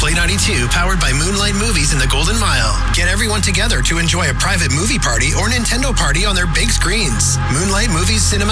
Play 92, powered by Moonlight Movies in the Golden Mile. Get everyone together to enjoy a private movie party or Nintendo party on their big screens. Moonlight Movies Cinema